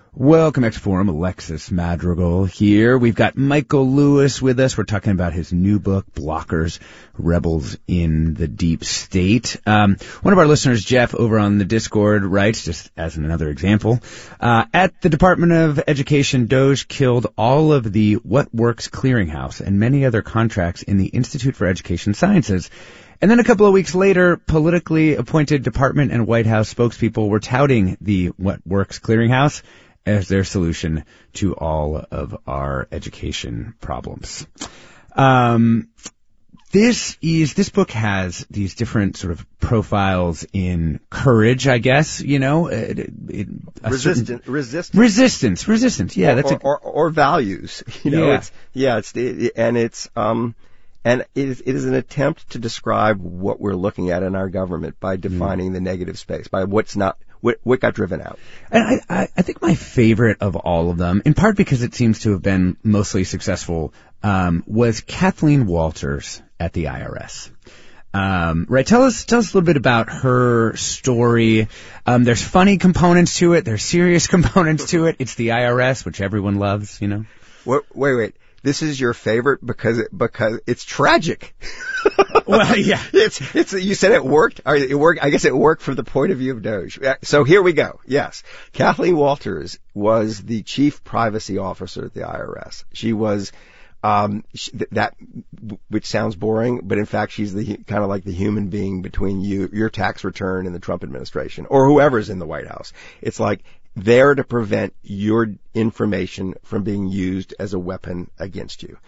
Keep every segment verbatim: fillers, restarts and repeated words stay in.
Welcome, X Forum. Alexis Madrigal here. We've got Michael Lewis with us. We're talking about his new book, Blockers, Rebels in the Deep State. Um, one of our listeners, Jeff, over on the Discord, writes, just as another example, uh, at the Department of Education, DOGE killed all of the What Works Clearinghouse and many other contracts in the Institute for Education Sciences. And then a couple of weeks later, politically appointed department and White House spokespeople were touting the What Works Clearinghouse as their solution to all of our education problems. Um, this is, this book has these different sort of profiles in courage, I guess, you know, it, it, resistance, resistance, resistance, resistance. Yeah, or, that's or, a, or, or values, you know, yeah. it's, yeah, it's, it, and it's, um, and it is, it is an attempt to describe what we're looking at in our government by defining mm. the negative space, by what's not, what, what got driven out. And I, I think my favorite of all of them, in part because it seems to have been mostly successful, um, was Kathleen Walters at the I R S. Um, right. Tell us, tell us a little bit about her story. Um, there's funny components to it. There's serious components to it. It's the I R S, which everyone loves, you know. Wait, wait, wait. This is your favorite because it, because it's tragic. Well, yeah. It's, it's, you said it worked. Or it worked. I guess it worked from the point of view of DOGE. So here we go. Yes. Kathleen Walters was the chief privacy officer at the I R S. She was, um, that, which sounds boring, but in fact, she's the kind of like the human being between you, your tax return and the Trump administration or whoever's in the White House. It's like, there to prevent your information from being used as a weapon against you.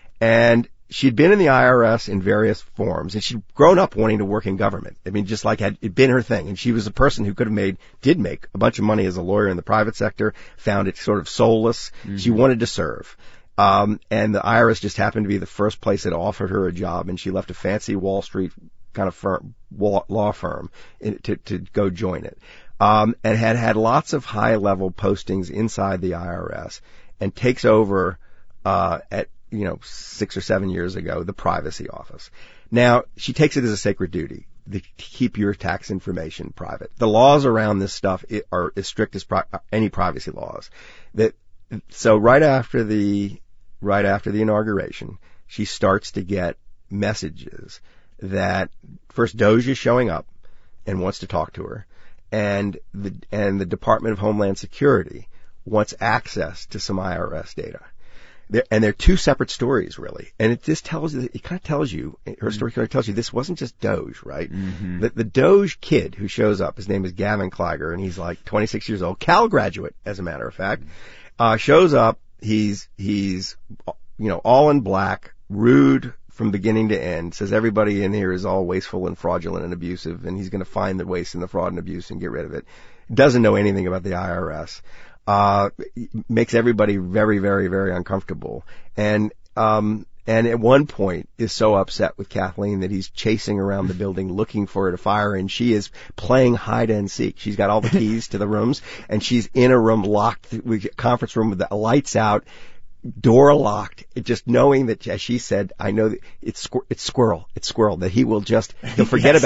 And she'd been in the I R S in various forms, and she'd grown up wanting to work in government. I mean, just like had it been her thing. And she was a person who could have made, did make a bunch of money as a lawyer in the private sector, found it sort of soulless. Mm-hmm. She wanted to serve. Um, and the I R S just happened to be the first place that offered her a job, and she left a fancy Wall Street kind of firm, law firm in, to, to go join it. Um, and had had lots of high-level postings inside the I R S, and takes over uh, at you know six or seven years ago the privacy office. Now she takes it as a sacred duty to keep your tax information private. The laws around this stuff are as strict as pri- any privacy laws. That so right after the right after the inauguration, she starts to get messages that first DOGE is showing up and wants to talk to her. And the, and the Department of Homeland Security wants access to some I R S data. They're, and they're two separate stories, really. And it just tells you, it kind of tells you, her story kind of tells you this wasn't just DOGE, right? Mm-hmm. The, the DOGE kid who shows up, his name is Gavin Kliger, and he's like twenty-six years old, Cal graduate, as a matter of fact, uh, shows up, he's, he's, you know, all in black, rude, from beginning to end, says everybody in here is all wasteful and fraudulent and abusive, and he's going to find the waste and the fraud and abuse and get rid of it. Doesn't know anything about the I R S. Uh, makes everybody very, very, very uncomfortable. And, um, and at one point is so upset with Kathleen that he's chasing around the building looking for her to fire, and she is playing hide and seek. She's got all the keys to the rooms, and she's in a room locked, conference room with the lights out, door locked, just knowing that, as she said, I know that it's, it's squirrel, it's squirrel, that he will just, he'll forget yes. about